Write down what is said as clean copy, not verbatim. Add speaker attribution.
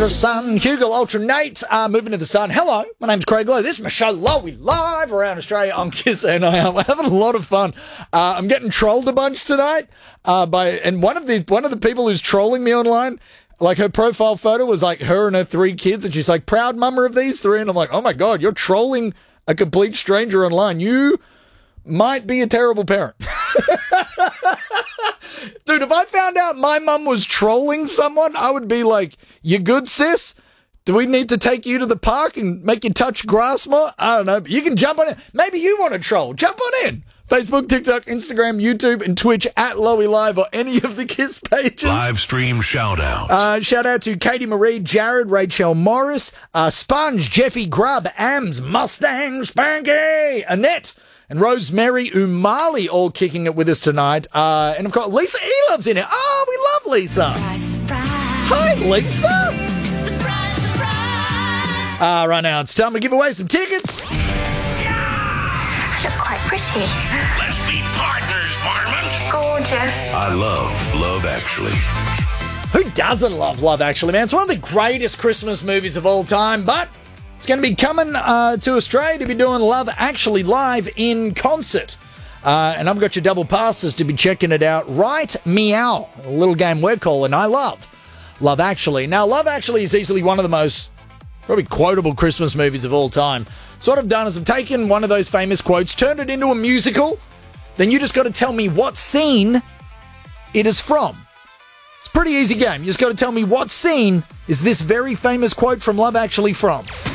Speaker 1: the sun. Hugo Ultra Nate, moving to the sun. Hello, my name's Craig Lowe. This is my show, Lowy, live around Australia on Kiss, and I'm having a lot of fun. I'm getting trolled a bunch tonight and one of the people who's trolling me online, like her profile photo was like her and her 3 kids, and she's like, proud mama of these 3, and I'm like, oh my God, you're trolling a complete stranger online. You might be a terrible parent. Dude, if I found out my mum was trolling someone, I would be like, you good, sis? Do we need to take you to the park and make you touch grass more? I don't know. But you can jump on it. Maybe you want to troll. Jump on in. Facebook, TikTok, Instagram, YouTube, and Twitch at Lowy Live or any of the Kiss pages.
Speaker 2: Live stream shout-outs.
Speaker 1: Shout out to Katie Marie, Jared, Rachel Morris, Sponge, Jeffy Grubb, Ams, Mustang, Spanky, Annette, and Rosemary Umali all kicking it with us tonight. And I've got Lisa Elove's in it. Oh, we love Lisa.
Speaker 3: Surprise, surprise.
Speaker 1: Hi, Lisa.
Speaker 3: Surprise, surprise.
Speaker 1: Right now, it's time to give away some tickets.
Speaker 3: Look quite pretty.
Speaker 2: Let's be partners, Varmint.
Speaker 3: Gorgeous.
Speaker 2: I love Actually.
Speaker 1: Who doesn't love Love Actually, man? It's one of the greatest Christmas movies of all time, but it's going to be coming to Australia to be doing Love Actually live in concert. And I've got your double passes to be checking it out. Right Meow, a little game we're calling I Love Actually. Now, Love Actually is easily one of the most probably quotable Christmas movies of all time. So what I've done is I've taken one of those famous quotes, turned it into a musical, then you just got to tell me what scene it is from. It's a pretty easy game. You just got to tell me what scene is this very famous quote from Love Actually from.